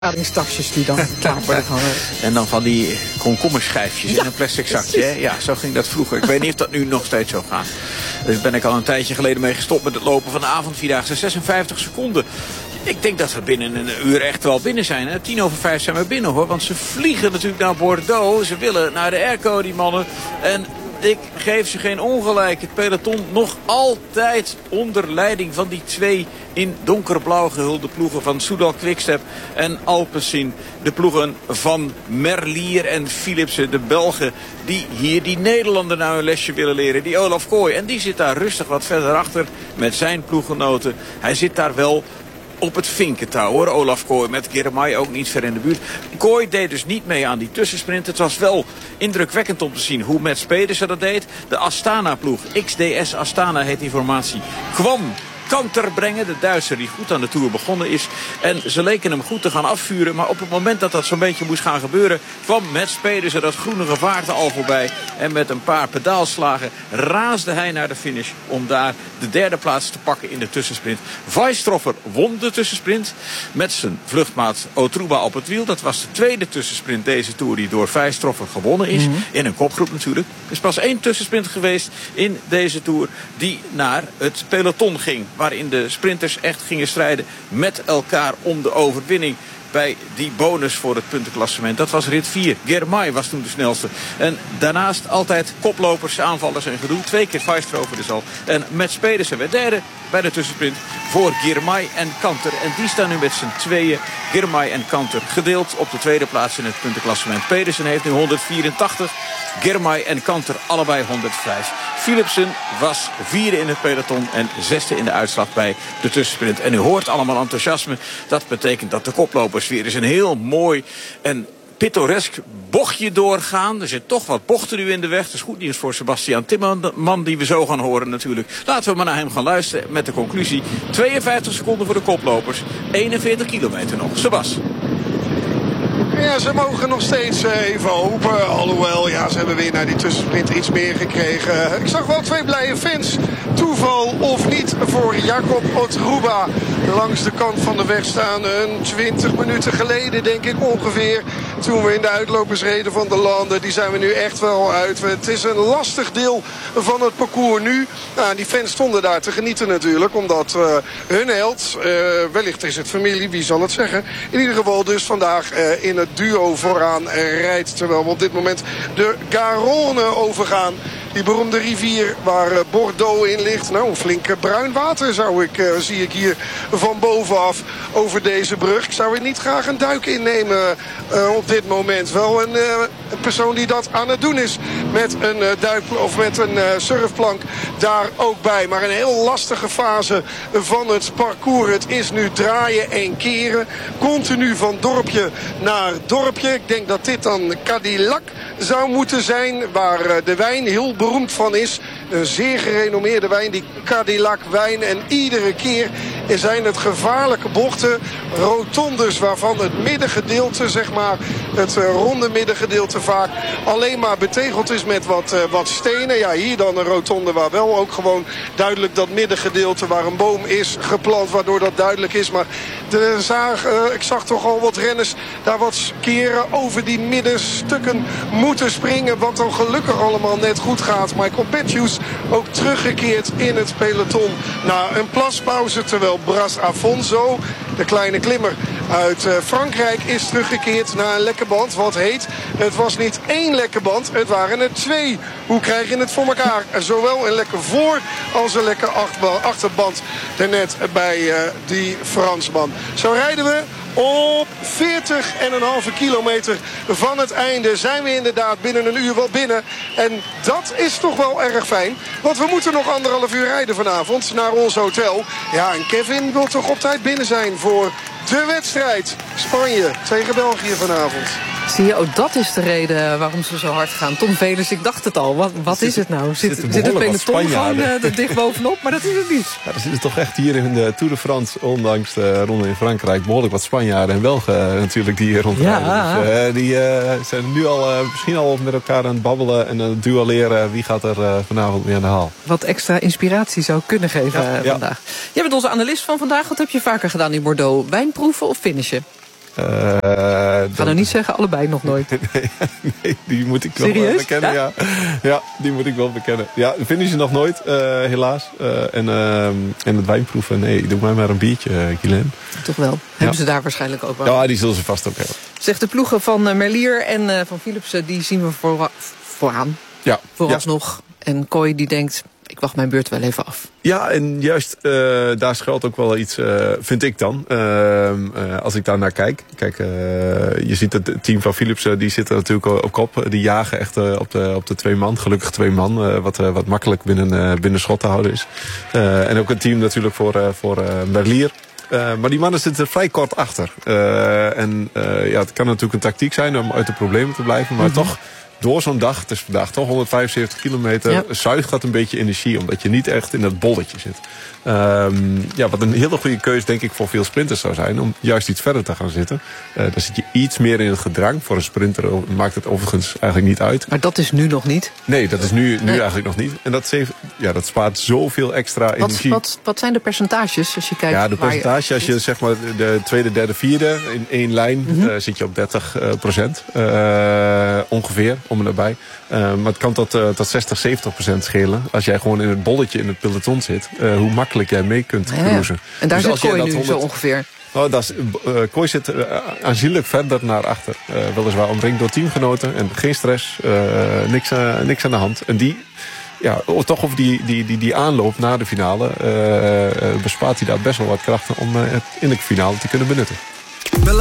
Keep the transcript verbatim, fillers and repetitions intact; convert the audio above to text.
Ladingstafjes die dan klaar worden gehangen. En dan van die komkommerschijfjes ja, in een plastic zakje. Hè? Ja, zo ging dat vroeger. Ik weet niet of dat nu nog steeds zo gaat. Dus ben ik al een tijdje geleden mee gestopt met het lopen van de avondvierdaagse. zesenvijftig seconden. Ik denk dat we binnen een uur echt wel binnen zijn. Hè? Tien over vijf zijn we binnen hoor. Want ze vliegen natuurlijk naar Bordeaux. Ze willen naar de airco, die mannen. En ik geef ze geen ongelijk. Het peloton nog altijd onder leiding van die twee in donkerblauw gehulde ploegen van Soudal Quickstep en Alpecin. De ploegen van Merlier en Philipsen, de Belgen, die hier die Nederlander nou een lesje willen leren. Die Olaf Kooi. En die zit daar rustig wat verder achter met zijn ploeggenoten. Hij zit daar wel op het vinkentouw hoor, Olaf Kooi. Met Girmay ook niet ver in de buurt. Kooi deed dus niet mee aan die tussensprint. Het was wel indrukwekkend om te zien hoe Mats Pedersen dat deed. De Astana-ploeg, X D S Astana heet die formatie, kwam kanter brengen. De Duitser die goed aan de Tour begonnen is. En ze leken hem goed te gaan afvuren. Maar op het moment dat dat zo'n beetje moest gaan gebeuren, kwam Mats Pedersen dat groene gevaarte al voorbij. En met een paar pedaalslagen raasde hij naar de finish om daar de derde plaats te pakken in de tussensprint. Weistroffer won de tussensprint met zijn vluchtmaat Otruba op het wiel. Dat was de tweede tussensprint deze Tour die door Weistroffer gewonnen is. Mm-hmm. In een kopgroep natuurlijk. Er is pas één tussensprint geweest in deze Tour die naar het peloton ging. Waarin de sprinters echt gingen strijden met elkaar om de overwinning bij die bonus voor het puntenklassement. Dat was rit vier. Girmay was toen de snelste. En daarnaast altijd koplopers, aanvallers en gedoe. Twee keer Weistroffer dus al. En Mats Pedersen werd derde bij de tussensprint voor Girmay en Kanter. En die staan nu met z'n tweeën, Girmay en Kanter, gedeeld op de tweede plaats in het puntenklassement. Pedersen heeft nu honderdvierentachtig. Girmay en Kanter allebei honderdvijf. Philipsen was vierde in het peloton en zesde in de uitslag bij de tussensprint. En u hoort allemaal enthousiasme. Dat betekent dat de koplopers weer eens een heel mooi en pittoresk bochtje doorgaan. Er zit toch wat bochten nu in de weg. Dat is goed nieuws voor Sebastian Timmerman, die we zo gaan horen natuurlijk. Laten we maar naar hem gaan luisteren met de conclusie. tweeënvijftig seconden voor de koplopers. eenenveertig kilometer nog. Sebas. Ja, ze mogen nog steeds even hopen. Alhoewel, ja, ze hebben weer naar die tussensprint iets meer gekregen. Ik zag wel twee blije fans. Toeval of niet voor Jakob Otruba. Langs de kant van de weg staan. Een twintig minuten geleden, denk ik ongeveer. Toen we in de uitlopers reden van de landen. Die zijn we nu echt wel uit. Het is een lastig deel van het parcours nu. Nou, die fans stonden daar te genieten natuurlijk. Omdat uh, hun held, uh, wellicht is het familie, wie zal het zeggen. In ieder geval dus vandaag uh, in het duo vooraan rijdt. Terwijl we op dit moment de Garonne overgaan. Die beroemde rivier waar Bordeaux in ligt. Nou, een flinke bruin water zou ik, uh, zie ik hier van bovenaf over deze brug. Ik zou er niet graag een duik innemen uh, op dit moment. Wel een, uh, een persoon die dat aan het doen is met een uh, duik of met een uh, surfplank daar ook bij. Maar een heel lastige fase van het parcours. Het is nu draaien en keren. Continu van dorpje naar dorpje. Ik denk dat dit dan Cadillac zou moeten zijn, waar uh, de wijn heel beroemd van is. Een zeer gerenommeerde wijn, die Cadillac wijn. En iedere keer zijn het gevaarlijke bochten, rotondes waarvan het middengedeelte, zeg maar, het uh, ronde middengedeelte vaak alleen maar betegeld is met wat, uh, wat stenen. Ja, hier dan een rotonde waar wel ook gewoon duidelijk dat middengedeelte waar een boom is geplant, waardoor dat duidelijk is. Maar de zaag, uh, ik zag toch al wat renners daar wat keren over die middenstukken moeten springen, wat dan gelukkig allemaal net goed gaat. Michael Matthews ook teruggekeerd in het peloton na een plaspauze, terwijl Bras Afonso, de kleine klimmer uit uh, Frankrijk, is teruggekeerd na een lekke band. Wat heet, het was niet één lekke band, het waren er twee. Hoe krijg je het voor elkaar? Zowel een lekke voor als een lekke achterband daarnet bij uh, die Fransman. Zo rijden we op veertig komma vijf kilometer van het einde. Zijn we inderdaad binnen een uur wel binnen. En dat is toch wel erg fijn. Want we moeten nog anderhalf uur rijden vanavond naar ons hotel. Ja, en Kevin wil toch op tijd binnen zijn voor de wedstrijd. Spanje tegen België vanavond. Zie je, oh, dat is de reden waarom ze zo hard gaan. Tom Velers, ik dacht het al. Wat, wat zit, is het nou? Zit, zit, zit het peloton gewoon uh, dicht bovenop? Maar dat is het niet. Ja, er zitten toch echt hier in de Tour de France, ondanks de ronde in Frankrijk, behoorlijk wat Spanjaarden en Belgen uh, natuurlijk die hier rondrijden. Ja. Dus, uh, die uh, zijn nu al uh, misschien al met elkaar aan het babbelen en aan het duelleren. Wie gaat er uh, vanavond mee aan de haal? Wat extra inspiratie zou kunnen geven ja, uh, vandaag. Ja. Jij bent onze analist van vandaag. Wat heb je vaker gedaan in Bordeaux? Wijnproeven of finishen? Uh, Ga dan... nou niet zeggen, allebei nog nooit. nee, nee, die moet ik wel Serieus? bekennen. Ja? Ja. ja, die moet ik wel bekennen. Ja, finish je nog nooit, uh, helaas. Uh, en, uh, en het wijnproeven, nee, doe mij maar een biertje, uh, Guylaine. Toch wel. Ja. Hebben ze daar waarschijnlijk ook wel. Ja, die zullen ze vast ook hebben. Zegt de ploegen van uh, Merlier en uh, van Philipsen, die zien we voor, vooraan. Ja. Vooralsnog. Ja. En Kooi die denkt, ik wacht mijn beurt wel even af. Ja, en juist uh, daar schuilt ook wel iets, uh, vind ik dan. Uh, uh, als ik daar naar kijk. Kijk, uh, je ziet het team van Philipsen, die zitten natuurlijk op kop. Die jagen echt uh, op, de, op de twee man. Gelukkig twee man, uh, wat, uh, wat makkelijk binnen, uh, binnen schot te houden is. Uh, en ook een team natuurlijk voor, uh, voor uh, Merlier. Uh, maar die mannen zitten vrij kort achter. Uh, en uh, ja, het kan natuurlijk een tactiek zijn om uit de problemen te blijven. Maar mm-hmm. toch, door zo'n dag, het is vandaag toch honderdvijfenzeventig kilometer... Ja. zuigt dat een beetje energie, omdat je niet echt in dat bolletje zit. Um, ja, wat een hele goede keuze denk ik voor veel sprinters zou zijn... om juist iets verder te gaan zitten. Uh, dan zit je iets meer in het gedrang. Voor een sprinter maakt het overigens eigenlijk niet uit. Maar dat is nu nog niet? Nee, dat is nu, nu nee. eigenlijk nog niet. En dat, zeeft, ja, dat spaart zoveel extra wat, energie. Wat, wat zijn de percentages als je kijkt? Ja, de percentage, je als je zeg maar de tweede, derde, vierde in één lijn... Mm-hmm. uh, zit je op dertig procent uh, ongeveer, om en nabij. Uh, maar het kan tot, uh, tot zestig, zeventig procent schelen. Als jij gewoon in het bolletje in het peloton zit... Uh, hoe makkelijk jij mee kunt ja, ja. cruisen. En daar dus zit Kooi nu honderd... zo ongeveer? Oh, dat is, uh, Kooi zit uh, aanzienlijk verder naar achter. Uh, weliswaar omringd door teamgenoten. En geen stress, uh, niks, uh, niks aan de hand. En die... Ja, toch over die, die, die, die aanloop na de finale... Uh, uh, bespaart hij daar best wel wat krachten... om uh, in de finale te kunnen benutten.